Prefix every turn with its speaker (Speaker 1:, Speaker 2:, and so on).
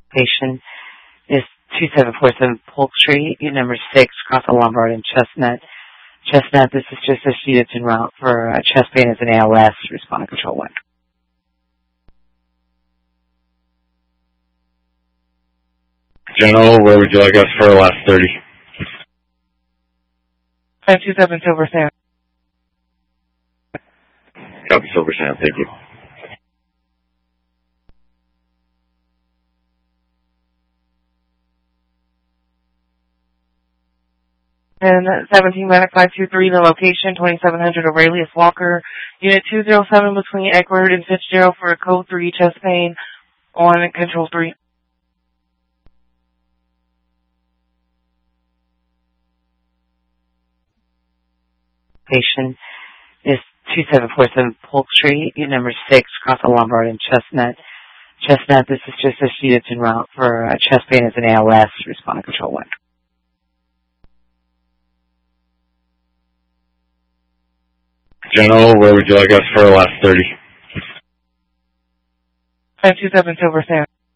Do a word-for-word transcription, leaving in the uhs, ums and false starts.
Speaker 1: Patient is two seven four seven Polk Street, unit number six, across the Lombard and Chestnut. Chestnut, this is just a student en route for uh, chest pain as an A L S. Respond to control one.
Speaker 2: General, where would you like us for last thirty?
Speaker 1: five two seven Silver Sand.
Speaker 2: Copy, Silver Sand, thank you.
Speaker 1: And seventeen Medic five two three, the location, twenty-seven hundred Aurelius Walker, unit two zero seven between Edward and Fitzgerald for a code three chest pain on control three. Patient is two seven four seven Polk Street, unit number six, across the Lombard and Chestnut. Chestnut, this is just a student en route for uh, chest pain as an A L S. Respond to control one.
Speaker 2: General, where would you like us for last thirty?
Speaker 1: five two seven Silver Sand.